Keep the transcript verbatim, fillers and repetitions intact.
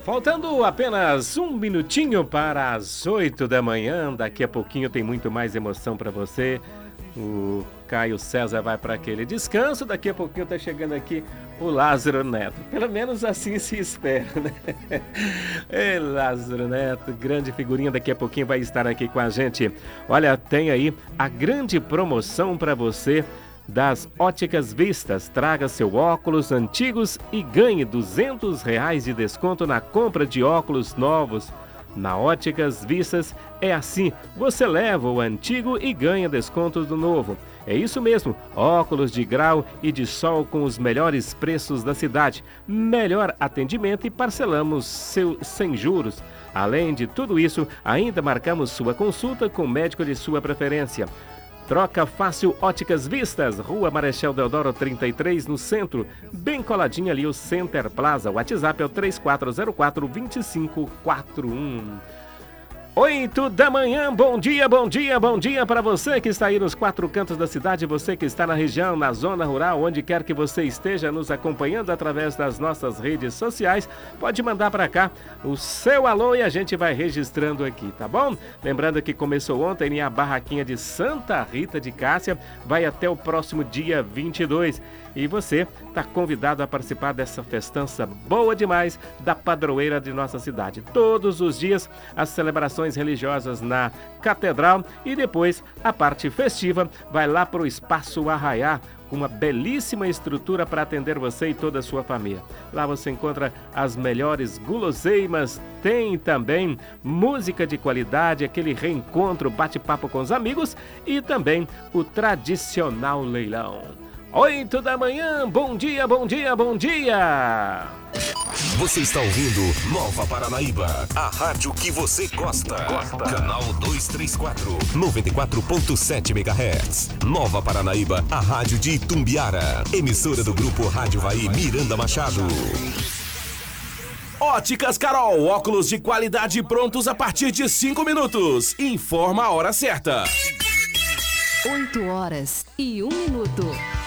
Faltando apenas um minutinho para as oito da manhã, daqui a pouquinho tem muito mais emoção para você. O Caio César vai para aquele descanso, daqui a pouquinho tá chegando aqui o Lázaro Neto. Pelo menos assim se espera, né? Ei, Lázaro Neto, grande figurinha, daqui a pouquinho vai estar aqui com a gente. Olha, tem aí a grande promoção para você das Óticas Vistas. Traga seu óculos antigos e ganhe duzentos reais de desconto na compra de óculos novos. Na Óticas Vistas é assim, você leva o antigo e ganha desconto do novo. É isso mesmo, óculos de grau e de sol com os melhores preços da cidade, melhor atendimento e parcelamos seu, sem juros. Além de tudo isso, ainda marcamos sua consulta com o médico de sua preferência. Troca fácil Óticas Vistas, Rua Marechal Deodoro trinta e três, no centro, bem coladinho ali o Center Plaza. O WhatsApp é o três quatro zero quatro, dois cinco quatro um. oito da manhã, bom dia, bom dia, bom dia para você que está aí nos quatro cantos da cidade, você que está na região, na zona rural, onde quer que você esteja nos acompanhando através das nossas redes sociais, pode mandar para cá o seu alô e a gente vai registrando aqui, tá bom? Lembrando que começou ontem a barraquinha de Santa Rita de Cássia, vai até o próximo dia vinte e dois. E você está convidado a participar dessa festança boa demais da padroeira de nossa cidade. Todos os dias as celebrações religiosas na Catedral e depois a parte festiva vai lá para o Espaço Arraiá, com uma belíssima estrutura para atender você e toda a sua família. Lá você encontra as melhores guloseimas, tem também música de qualidade, aquele reencontro, bate-papo com os amigos e também o tradicional leilão. oito da manhã, bom dia, bom dia, bom dia! Você está ouvindo Nova Paranaíba, a rádio que você gosta. gosta. Canal duzentos e trinta e quatro, noventa e quatro ponto sete megahertz. Nova Paranaíba, a rádio de Itumbiara. Emissora do grupo Rádio Vai Miranda Machado. Óticas Carol, óculos de qualidade prontos a partir de cinco minutos. Informa a hora certa. oito horas e um minuto.